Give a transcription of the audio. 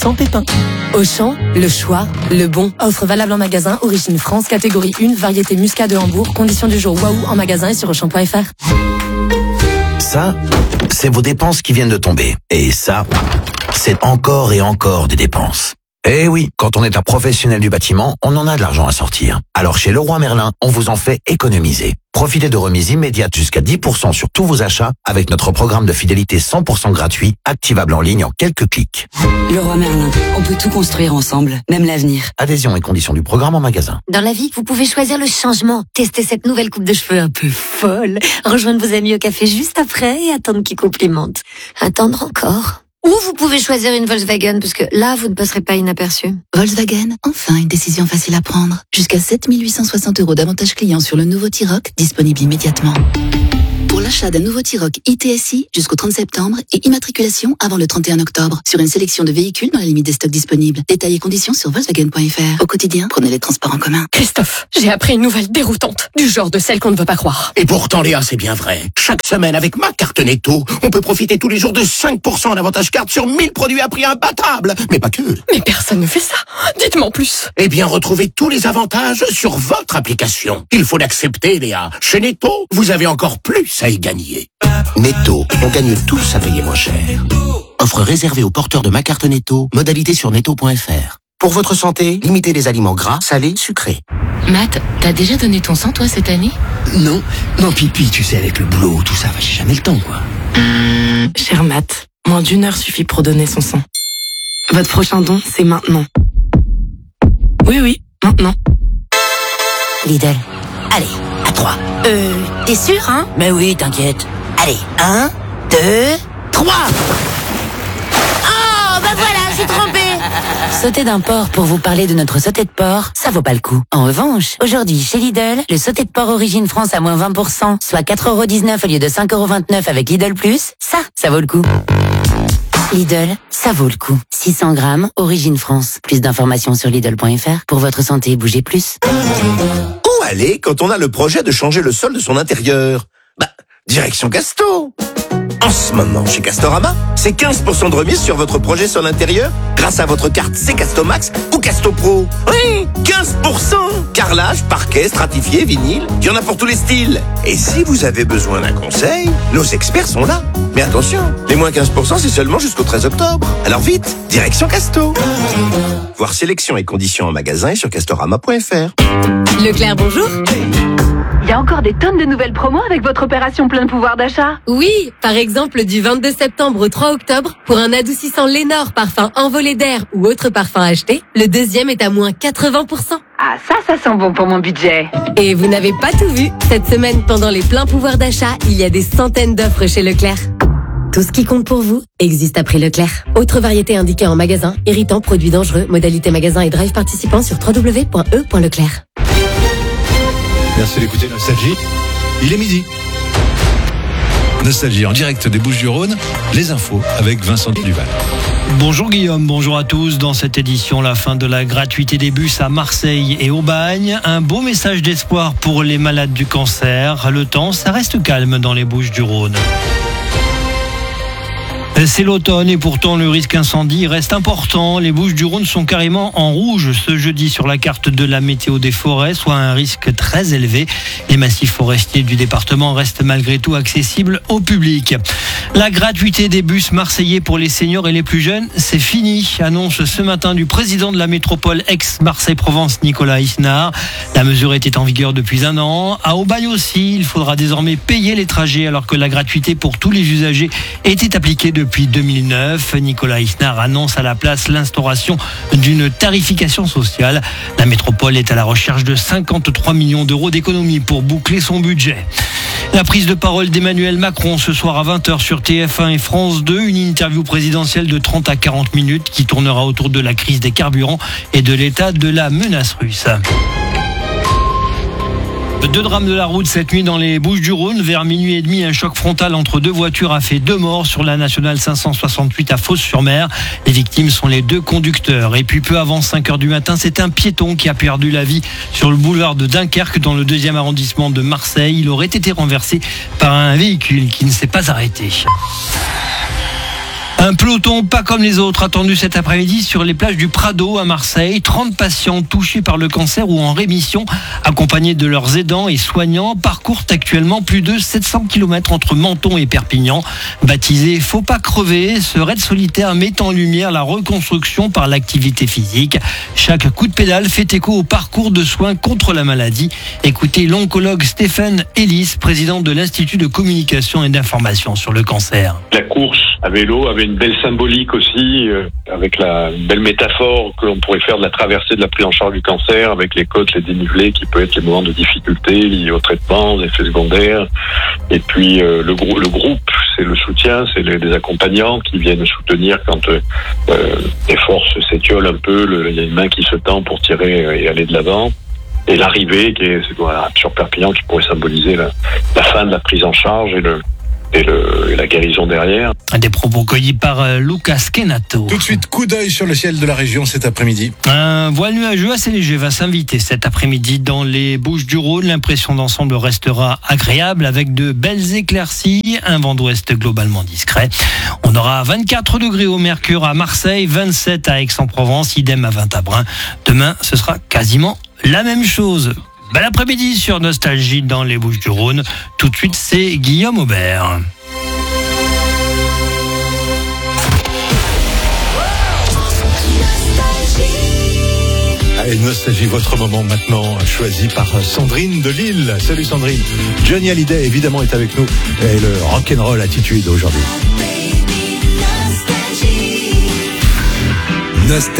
sans pépins. Auchan, le choix, le bon. Offre valable en magasin, origine France, catégorie 1, variété muscat de Hambourg. Conditions du jour waouh en magasin et sur auchan.fr. Ça, c'est vos dépenses qui viennent de tomber. Et ça, c'est encore et encore des dépenses. Eh oui, quand on est un professionnel du bâtiment, on en a de l'argent à sortir. Alors chez Leroy Merlin, on vous en fait économiser. Profitez de remises immédiates jusqu'à 10% sur tous vos achats avec notre programme de fidélité 100% gratuit, activable en ligne en quelques clics. Leroy Merlin, on peut tout construire ensemble, même l'avenir. Adhésion et conditions du programme en magasin. Dans la vie, vous pouvez choisir le changement. Tester cette nouvelle coupe de cheveux un peu folle. Rejoindre vos amis au café juste après et attendre qu'ils complimentent. Attendre encore. Ou vous pouvez choisir une Volkswagen, parce que là, vous ne passerez pas inaperçu. Volkswagen, enfin une décision facile à prendre. Jusqu'à 7 860 € d'avantages clients sur le nouveau T-Roc, disponible immédiatement. Pour l'achat d'un nouveau T-Roc ITSI jusqu'au 30 septembre et immatriculation avant le 31 octobre sur une sélection de véhicules dans la limite des stocks disponibles. Détails et conditions sur Volkswagen.fr. Au quotidien, prenez les transports en commun. Christophe, j'ai appris une nouvelle déroutante, du genre de celle qu'on ne veut pas croire. Et pourtant, Léa, c'est bien vrai. Chaque semaine, avec ma carte Netto, on peut profiter tous les jours de 5% d'avantage carte sur 1000 produits à prix imbattable. Mais pas que. Mais personne ne fait ça. Dites-moi en plus. Eh bien, retrouvez tous les avantages sur votre application. Il faut l'accepter, Léa. Chez Netto, vous avez encore plus à y gagner. Netto, on gagne tous à payer moins cher. Offre réservée aux porteurs de ma carte Netto, modalité sur netto.fr. Pour votre santé, limitez les aliments gras, salés, sucrés. Matt, t'as déjà donné ton sang, toi, cette année? Non, pipi, tu sais, avec le boulot, tout ça, j'ai jamais le temps, quoi. Cher Matt, moins d'1 heure suffit pour donner son sang. Votre prochain don, c'est maintenant. Oui, maintenant. Lidl. Allez, à 3. T'es sûr, hein? Mais oui, t'inquiète. Allez, 1, 2, 3. Oh, bah voilà, j'ai trompé. Sauter d'un porc pour vous parler de notre sauté de porc, ça vaut pas le coup. En revanche, aujourd'hui, chez Lidl, le sauté de porc origine France à moins 20%, soit 4,19 € au lieu de 5,29 € avec Lidl+, ça vaut le coup. Lidl, ça vaut le coup. 600 grammes, origine France. Plus d'informations sur Lidl.fr. Pour votre santé, bougez plus. Où aller quand on a le projet de changer le sol de son intérieur? Direction Casto. En ce moment, chez Castorama, c'est 15% de remise sur votre projet sol intérieur grâce à votre carte C-Castomax ou Casto Pro. Oui, 15%. Carrelage, parquet, stratifié, vinyle, il y en a pour tous les styles. Et si vous avez besoin d'un conseil, nos experts sont là. Mais attention, les moins 15%, c'est seulement jusqu'au 13 octobre. Alors vite, direction Casto. Voir sélection et conditions en magasin et sur castorama.fr. Leclerc, bonjour. Il y a encore des tonnes de nouvelles promos avec votre opération plein pouvoir d'achat. Oui, par exemple, du 22 septembre au 3 octobre, pour un adoucissant Lénore parfum envolé d'air ou autre parfum acheté, le deuxième est à moins 80%. Ah, ça sent bon pour mon budget. Et vous n'avez pas tout vu. Cette semaine, pendant les pleins pouvoirs d'achat, il y a des centaines d'offres chez Leclerc. Tout ce qui compte pour vous existe après Leclerc. Autre variété indiquée en magasin, irritant, produits dangereux, modalité magasin et drive participant sur www.e.leclerc. Merci d'écouter Nostalgie. Il est midi. Nostalgie en direct des Bouches-du-Rhône. Les infos avec Vincent Duval. Bonjour Guillaume, bonjour à tous. Dans cette édition, la fin de la gratuité des bus à Marseille et Aubagne. Un beau message d'espoir pour les malades du cancer. Le temps, ça reste calme dans les Bouches-du-Rhône. C'est l'automne et pourtant le risque incendie reste important. Les Bouches-du-Rhône sont carrément en rouge ce jeudi sur la carte de la météo des forêts, soit un risque très élevé. Les massifs forestiers du département restent malgré tout accessibles au public. La gratuité des bus marseillais pour les seniors et les plus jeunes, c'est fini, annonce ce matin du président de la métropole ex-Marseille-Provence, Nicolas Isnard. La mesure était en vigueur depuis 1 an. À Aubagne aussi, il faudra désormais payer les trajets alors que la gratuité pour tous les usagers était appliquée depuis 2009. Nicolas Isnard annonce à la place l'instauration d'une tarification sociale. La métropole est à la recherche de 53 millions d'euros d'économies pour boucler son budget. La prise de parole d'Emmanuel Macron ce soir à 20h sur TF1 et France 2, une interview présidentielle de 30 à 40 minutes qui tournera autour de la crise des carburants et de l'état de la menace russe. 2 drames de la route cette nuit dans les Bouches-du-Rhône. Vers minuit et demi, un choc frontal entre 2 voitures a fait 2 morts sur la nationale 568 à Fos-sur-Mer. Les victimes sont les 2 conducteurs. Et puis peu avant 5h du matin, c'est un piéton qui a perdu la vie sur le boulevard de Dunkerque dans le 2e arrondissement de Marseille. Il aurait été renversé par un véhicule qui ne s'est pas arrêté. Un peloton pas comme les autres attendu cet après-midi sur les plages du Prado à Marseille. 30 patients touchés par le cancer ou en rémission, accompagnés de leurs aidants et soignants, parcourent actuellement plus de 700 km entre Menton et Perpignan. Baptisé Faut pas crever, ce raid solitaire met en lumière la reconstruction par l'activité physique. Chaque coup de pédale fait écho au parcours de soins contre la maladie. Écoutez l'oncologue Stéphane Ellis, président de l'Institut de communication et d'information sur le cancer. La course à vélo avait une belle symbolique aussi, avec la belle métaphore que l'on pourrait faire de la traversée de la prise en charge du cancer, avec les côtes, les dénivelés, qui peut être les moments de difficulté liés au traitement, aux effets secondaires. Et puis le groupe, c'est le soutien, c'est les accompagnants qui viennent soutenir quand les forces s'étiolent un peu, il y a une main qui se tend pour tirer et aller de l'avant. Et l'arrivée qui est sur Perpignan, qui pourrait symboliser la fin de la prise en charge et la guérison derrière. Des propos cueillis par Lucas Kenato. Tout de suite, coup d'œil sur le ciel de la région cet après-midi. Un voile nuageux assez léger va s'inviter cet après-midi dans les Bouches-du-Rhône. L'impression d'ensemble restera agréable avec de belles éclaircies, un vent d'ouest globalement discret. On aura 24 degrés au mercure à Marseille, 27 à Aix-en-Provence, idem à Vintabren. Demain, ce sera quasiment la même chose. Bel après-midi sur Nostalgie dans les Bouches-du-Rhône. Tout de suite, c'est Guillaume Aubert. Allez, Nostalgie, votre moment maintenant, choisi par Sandrine de Lille. Salut Sandrine. Johnny Hallyday, évidemment, est avec nous. Et le rock'n'roll attitude aujourd'hui. Nostalgie.